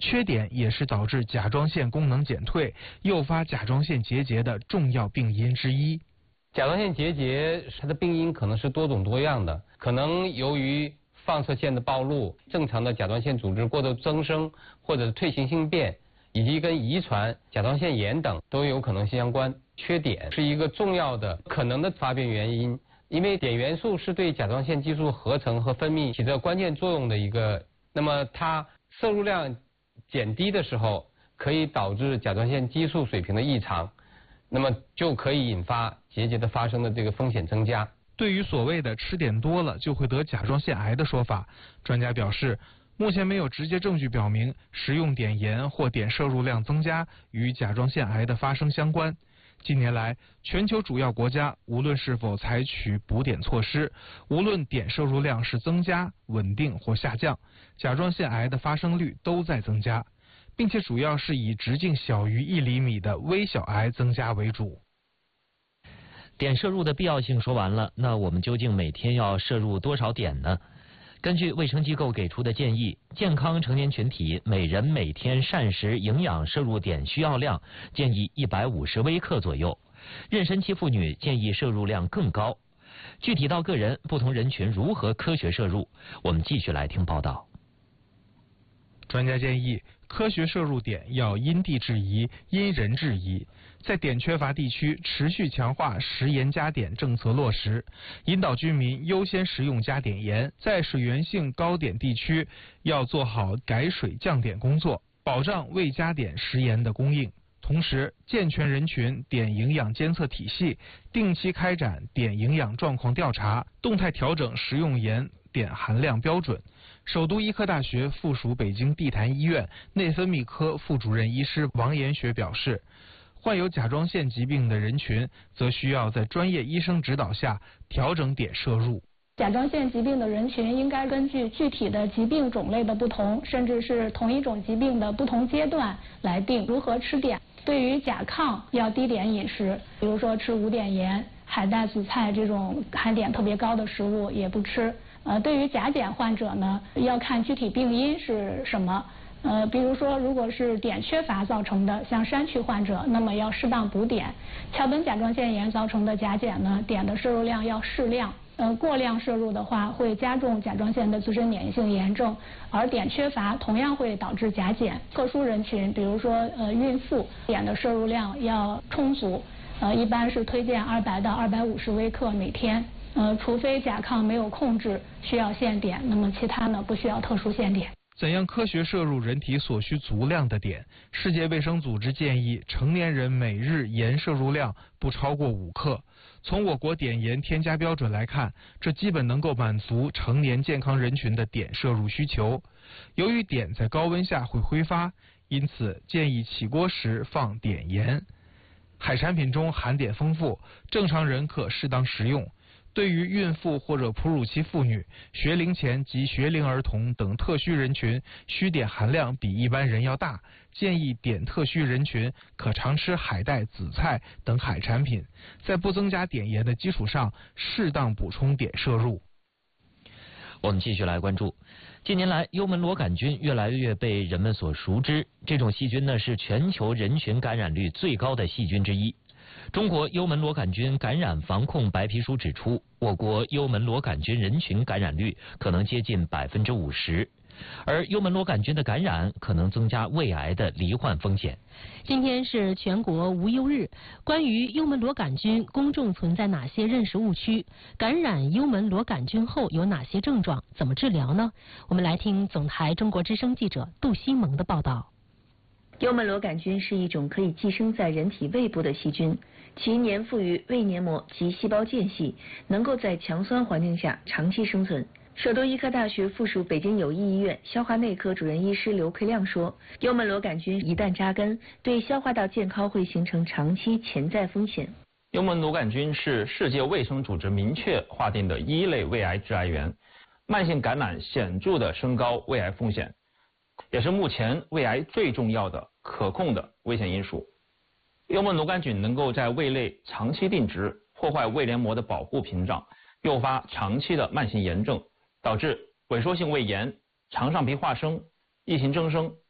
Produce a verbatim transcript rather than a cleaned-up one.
缺碘也是导致甲状腺功能减退、诱发甲状腺结节的重要病因之一。 甲状腺结节它的病因可能是多种多样的，可能由于放射线的暴露、正常的甲状腺组织过度增生或者退行性变，以及跟遗传、甲状腺炎等都有可能相关。缺碘是一个重要的可能的发病原因，因为碘元素是对甲状腺激素合成和分泌起着关键作用的一个，那么它摄入量减低的时候，可以导致甲状腺激素水平的异常，那么就可以引发结节的发生的这个风险增加。 对于所谓的吃碘多了就会得甲状腺癌的说法，专家表示，目前没有直接证据表明食用碘盐或碘摄入量增加与甲状腺癌的发生相关。近年来，全球主要国家无论是否采取补碘措施，无论碘摄入量是增加、稳定或下降，甲状腺癌的发生率都在增加，并且主要是以直径小于一厘米的微小癌增加为主。 碘摄入的必要性说完了，那我们究竟每天要摄入多少碘呢？根据卫生机构给出的建议，健康成年群体每人每天膳食营养摄入碘需要量建议一百五十微克左右，妊娠期妇女建议摄入量更高。具体到个人，不同人群如何科学摄入，我们继续来听报道。 专家建议，科学摄入碘要因地制宜、因人制宜。在碘缺乏地区，持续强化食盐加碘政策落实，引导居民优先食用加碘盐。在水源性高碘地区，要做好改水降碘工作，保障未加碘食盐的供应。同时，健全人群碘营养监测体系，定期开展碘营养状况调查，动态调整食用盐碘含量标准。首都医科大学附属北京地坛医院内分泌科副主任医师王延学表示，患有甲状腺疾病的人群则需要在专业医生指导下调整碘摄入。 甲状腺疾病的人群应该根据具体的疾病种类的不同，甚至是同一种疾病的不同阶段来定如何吃碘。对于甲亢要低碘饮食，比如说吃无碘盐、海带、紫菜这种含碘特别高的食物也不吃。呃，对于甲减患者呢，要看具体病因是什么。呃，比如说，如果是碘缺乏造成的，像山区患者，那么要适当补碘。桥本甲状腺炎造成的甲减呢，碘的摄入量要适量。呃，过量摄入的话，会加重甲状腺的自身免疫性炎症，而碘缺乏同样会导致甲减。特殊人群，比如说呃孕妇，碘的摄入量要充足，呃，一般是推荐二百到二百五十微克每天。呃，除非甲亢没有控制，需要限碘，那么其他呢不需要特殊限碘。 怎样科学摄入人体所需足量的碘？世界卫生组织建议，成年人每日盐摄入量不超过五克。从我国碘盐添加标准来看，这基本能够满足成年健康人群的碘摄入需求。由于碘在高温下会挥发，因此建议起锅时放碘盐。海产品中含碘丰富，正常人可适当食用。对于孕妇或者哺乳期妇女、学龄前及学龄儿童等特需人群，需碘含量比一般人要大，建议碘特需人群可常吃海带、紫菜等海产品，在不增加碘盐的基础上，适当补充碘摄入。 我们继续来关注，近年来幽门螺杆菌越来越被人们所熟知，这种细菌呢是全球人群感染率最高的细菌之一。中国幽门螺杆菌感染防控白皮书指出，我国幽门螺杆菌人群感染率可能接近百分之五十，而幽门螺杆菌的感染可能增加胃癌的罹患风险。 今天是全国无忧日，关于幽门螺杆菌，公众存在哪些认识误区？感染幽门螺杆菌后有哪些症状？怎么治疗呢？我们来听总台中国之声记者杜西蒙的报道。 幽门螺杆菌是一种可以寄生在人体胃部的细菌，其粘附于胃黏膜及细胞间隙，能够在强酸环境下长期生存。首都医科大学附属北京友谊医院消化内科主任医师刘奎亮说，幽门螺杆菌一旦扎根，对消化道健康会形成长期潜在风险。 幽门螺杆菌是世界卫生组织明确划定的一类胃癌致癌源，慢性感染显著的升高胃癌风险，也是目前胃癌最重要的可控的危险因素。幽门螺杆菌能够在胃内长期定植，破坏胃黏膜的保护屏障，诱发长期的慢性炎症，导致萎缩性胃炎、肠上皮化生、异型增生